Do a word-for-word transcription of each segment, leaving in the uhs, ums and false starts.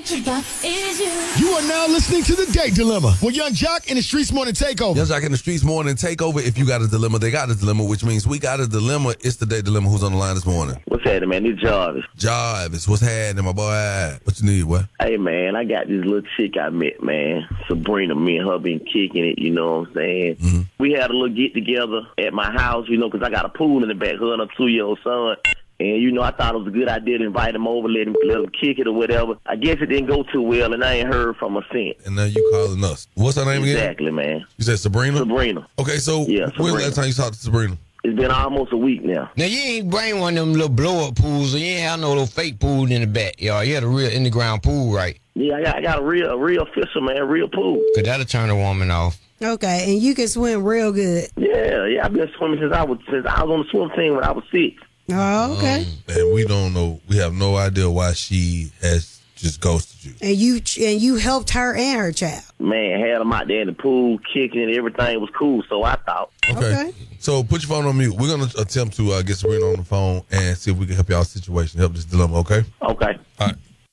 Chica is you. You are now listening to The Date Dilemma with Young Jock and the Streets Morning Takeover. Young Jock and the Streets Morning Takeover. If you got a dilemma, they got a dilemma, which means we got a dilemma. It's The Date Dilemma. Who's on the line this morning? What's happening, man? This Jarvis. Jarvis, what's happening, my boy? What you need, what? Hey, man, I got this little chick I met, man. Sabrina. Me and her been kicking it, you know what I'm saying? Mm-hmm. We had a little get-together at my house, you know, because I got a pool in the back, her and her two-year-old son. And, you know, I thought it was a good idea to invite him over, let him, let him kick it or whatever. I guess it didn't go too well, and I ain't heard from her since. And now you calling us. What's her name again? Exactly, man. You said Sabrina? Sabrina. Okay, so Yeah, when's Sabrina. the last time you talked to Sabrina? It's been almost a week now. Now, you ain't bring one of them little blow-up pools, or you ain't have no little fake pool in the back, y'all. You had a real in-the-ground pool, right? Yeah, I got, I got a real, a real official, man, real pool. Because that'll turn a woman off. Okay, and you can swim real good. Yeah, yeah, I've been swimming since I was since I was on the swim team when I was six. Oh, okay. Um, and we don't know, we have no idea why she has just ghosted you. And you and you helped her and her child. Man, had them out there in the pool, kicking it, everything was cool, so I thought. Okay. Okay. So put your phone on mute. We're going to attempt to uh, get Sabrina on the phone and see if we can help y'all situation, help this dilemma, okay? Okay. All right.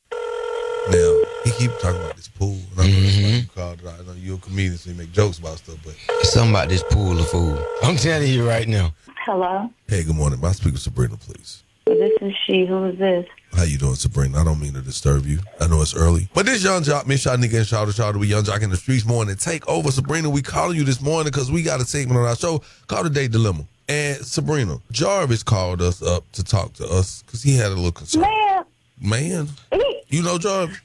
Now, he keep talking about this pool. And I know that's why you called it out. I know you're a comedian, so you make jokes about stuff, but... Something about this pool of food. I'm telling you right now. Hello, Hey, good morning. May I speak with Sabrina, please? this is she. Who is this? How you doing, Sabrina? I don't mean to disturb you. I know it's early. But this Young Jock, Miss Shanika and Shout Shout with Young Jock in the Streets Morning Take over. Sabrina, we calling you this morning because we got a segment on our show called The Date Dilemma. And Sabrina, Jarvis called us up to talk to us because he had a little concern. Man, Man? he, You know Jarvis?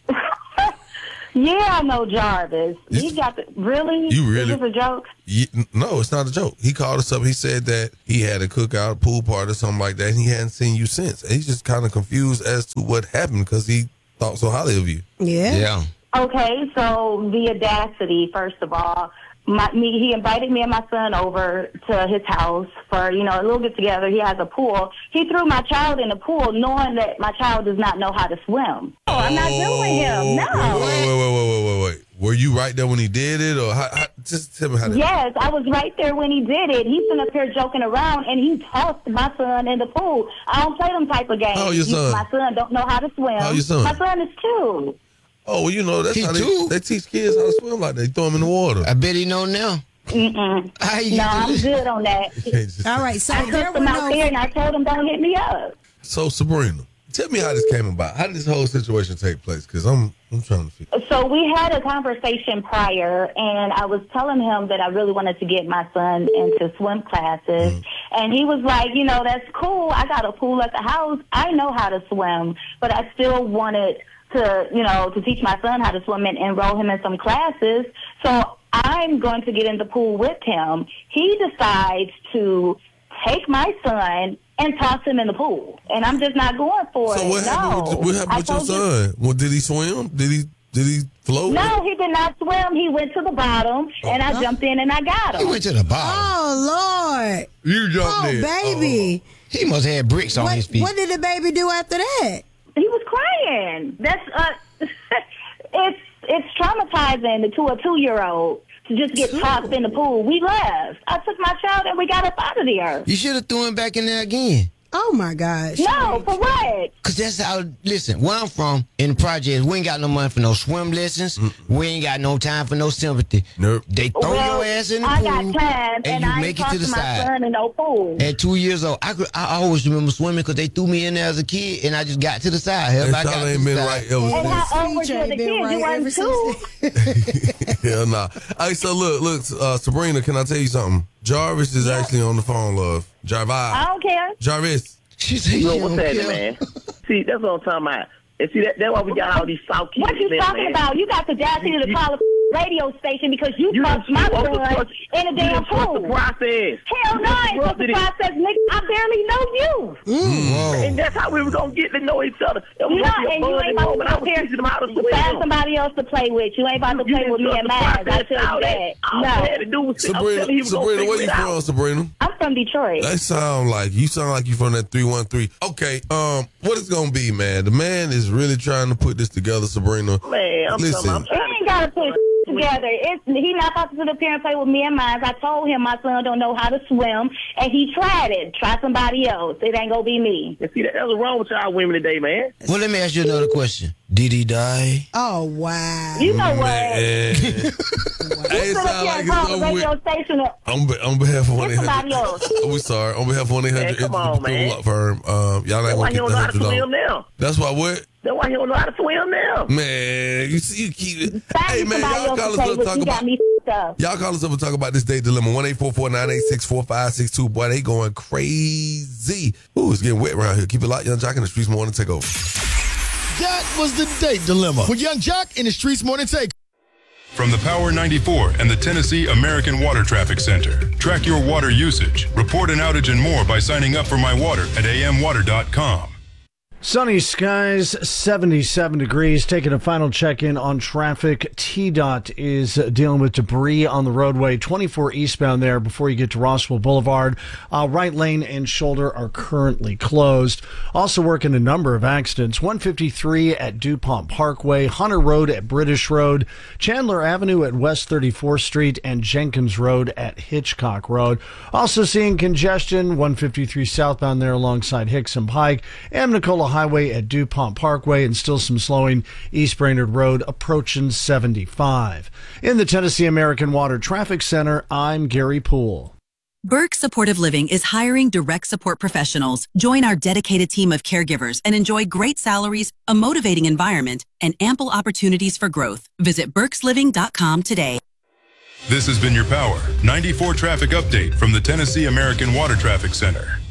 yeah, I know Jarvis. You- He got the, really? You really- Is this a joke? Yeah, no, it's not a joke. He called us up. He said that he had a cookout, a pool party or something like that, and he hadn't seen you since. And he's just kind of confused as to what happened because he thought so highly of you. Yeah. Yeah. Okay, so the audacity, first of all. My, me, he invited me and my son over to his house for, you know, a little get together. He has a pool. He threw my child in the pool knowing that my child does not know how to swim. Oh, I'm not doing him. Wait, No. wait, wait, wait, wait, wait, wait. Were you right there when he did it? Or how, how, just tell me how that Yes, I was right there when he did it. He's been up here joking around, and he tossed my son in the pool. I don't play them type of games. How old your He- son? My son don't know how to swim. How old your son? My son is two. Oh, well, you know, that's He how they, too? they teach kids how to swim like that. They throw them in the water. I bet he know now. Mm-mm. How you No, do I'm this? good on that. All right, so I there took were him out there, no. and I told him, don't hit me up. So, Sabrina, tell me how this came about. How did this whole situation take place? Because I'm, I'm trying to figure. So we had a conversation prior, and I was telling him that I really wanted to get my son into swim classes. Mm-hmm. And he was like, you know, that's cool. I got a pool at the house. I know how to swim, but I still wanted to, you know, to teach my son how to swim and enroll him in some classes. So I'm going to get in the pool with him. He decides to take my son and toss him in the pool, and I'm just not going for So it. what happened no. with, what happened I with your told you- son? Well, did he swim? Did he did he float? No, he did not swim. He went to the bottom, and I jumped in and I got He him. went to the bottom. Oh, Lord. You jumped Oh, in. baby. He must have had bricks on What, his feet. what did the baby do after that? He was crying. That's uh, it's it's traumatizing to a two year old to just get tossed in the pool. We left. I took my child and we got up out of there. You should have threw him back in there again. Oh, my gosh. No, for what? Because that's how, listen, where I'm from, in the projects, we ain't got no money for no swim lessons. Mm-mm. We ain't got no time for no sympathy. Nope. They throw Well, your ass in the I pool, got time, and, and, you I make ain't it to the tossing my side. son in no pool. At two years old, I could, I always remember swimming because they threw me in there as a kid, and I just got to the side. Hell, That I got child to ain't the been side. right ever And since. how old were Speech you as a ain't kid? been right You ever wasn't since two. Hell nah. All right, so look, look, uh, Sabrina, can I tell you something? Jarvis is actually on the phone, love. Jarvis. I don't care. Jarvis. She said, You know she what's don't happening, care. man? See, that's what I'm talking about. And see, that, that's why we got all these South kids. What you there, talking man. about? You got the audacity to You- call a radio station because you, You tossed done my trust son the trust- in a you damn done trust pool. the process. Hell no, I ain't supposed to Disrupted it. process, nigga. I barely know you. Whoa. And that's how we were going to get to know each other. It was You gonna know, be a and you bud ain't and about moment. to I up was here teaching them how to swim. find somebody else to play with. You ain't about to You play didn't with me trust and the mine. I process. tell All you that. that. All I had to No. do was sit. I'm Sabrina, telling you, he was gonna Sabrina, figure where you it from, out. Sabrina? I'm from Detroit. That sound like, you sound like you from that three one three. Okay, um, what it's going to be, man? The man is really trying to put this together, Sabrina. Man, I'm Listen. telling you, I'm He trying ain't got to put together. It's he not about to sit up here and play with me and mine. I told him my son don't know how to swim, and he tried it. Try somebody else. It ain't gonna be me. to see that. That's what's wrong with y'all women today, man. Well, let me ask you another question. Did he die? Oh, wow. You know what? Man. Hey, it Sit up sound here like and call it's the over with. radio station up. On, be- on behalf of one eight Get somebody hundred, else. we sorry. On behalf of one eight hundred, Man, come on, man. law firm. Um, y'all That's ain't why gonna he get don't the know how to hundred swim dollars. now. That's why what? That's why he don't know how to swim now. Man, you see, you keep it. Find Hey me man, somebody y'all else call to us play up with. talk You got about. me f***ed up. Y'all call us up and talk about this date dilemma. one eight four four nine eight six four five six two. Boy, they going crazy. Ooh, it's getting wet around here. Keep it locked, Young Jock in the Streets Morning Takeover. That was the date dilemma with Young Jock in the Streets Morning Take. From the Power ninety-four and the Tennessee American Water Traffic Center. Track your water usage, report an outage and more by signing up for My Water at a m water dot com. Sunny skies, seventy-seven degrees. Taking a final check-in on traffic. T DOT is dealing with debris on the roadway, twenty-four eastbound there before you get to Rossville Boulevard. Uh, right lane and shoulder are currently closed. Also working a number of accidents. one fifty-three at DuPont Parkway, Hunter Road at British Road, Chandler Avenue at West thirty-fourth Street, and Jenkins Road at Hitchcock Road. Also seeing congestion, one fifty-three southbound there alongside Hickson Pike, and Nicola Highway at DuPont Parkway, and still some slowing East Brainerd Road approaching seventy-five. In the Tennessee American Water Traffic Center, I'm Gary Poole. Burke Supportive Living is hiring direct support professionals. Join our dedicated team of caregivers and enjoy great salaries, a motivating environment, and ample opportunities for growth. Visit burks living dot com today. This has been your Power ninety-four traffic update from the Tennessee American Water Traffic Center.